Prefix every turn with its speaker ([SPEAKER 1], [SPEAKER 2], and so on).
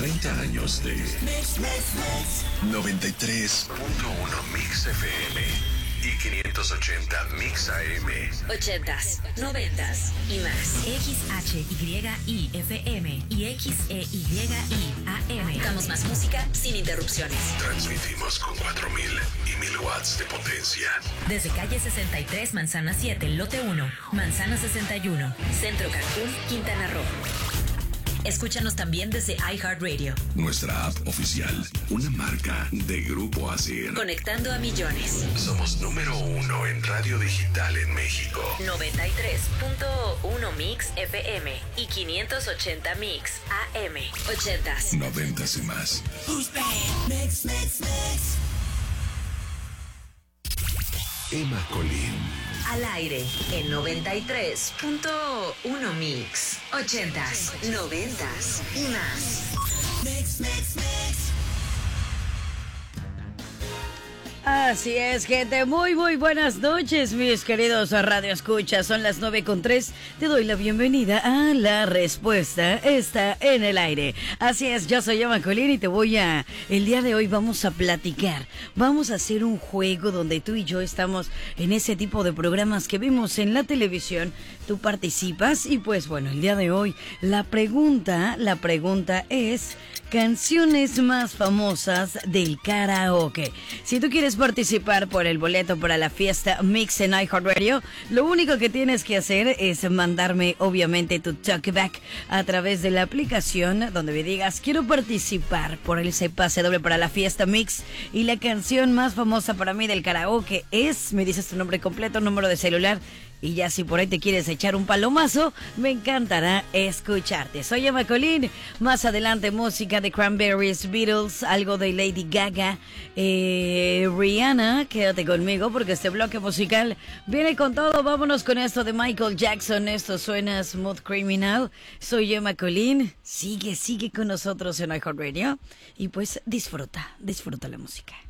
[SPEAKER 1] 30 años de 93.1 Mix FM y 580 Mix AM.
[SPEAKER 2] 80s, 90s y más. XHYI FM y XEYI AM. Damos más música sin interrupciones.
[SPEAKER 1] Transmitimos con 4,000 y 1,000 watts de potencia.
[SPEAKER 2] Desde calle 63, Manzana 7, lote 1, Manzana 61, Centro Cancún, Quintana Roo. Escúchanos también desde iHeartRadio.
[SPEAKER 1] Nuestra app oficial, una marca de Grupo ASIR.
[SPEAKER 2] Conectando a millones.
[SPEAKER 1] Somos número 1 en radio digital en México.
[SPEAKER 2] 93.1 Mix FM y 580 Mix AM. 80s.
[SPEAKER 1] 90s y más.
[SPEAKER 3] Mix.
[SPEAKER 1] Emma Colín.
[SPEAKER 2] Al aire en 93.1 Mix. 80s, 90s y más.
[SPEAKER 3] Mix.
[SPEAKER 4] Así es, gente. Muy buenas noches, mis queridos radioescuchas. Son las 9:03. Te doy la bienvenida a La Respuesta Está en el Aire. Así es, yo soy Emma Colín y el día de hoy vamos a platicar. Vamos a hacer un juego donde tú y yo estamos en ese tipo de programas que vimos en la televisión. Tú participas y pues bueno, el día de hoy la pregunta es canciones más famosas del karaoke. Si tú quieres participar por el boleto para la fiesta Mix en iHeartRadio, lo único que tienes que hacer es mandarme obviamente tu talkback a través de la aplicación donde me digas quiero participar por ese pase doble para la fiesta Mix y la canción más famosa para mí del karaoke es, me dices tu nombre completo, número de celular. Y ya si por ahí te quieres echar un palomazo, me encantará escucharte. Soy Emma Colín. Más adelante música de Cranberries, Beatles, algo de Lady Gaga, Rihanna. Quédate conmigo porque este bloque musical viene con todo. Vámonos con esto de Michael Jackson. Esto suena Smooth Criminal. Soy Emma Colín. Sigue con nosotros en iHeartRadio. Y pues disfruta la música.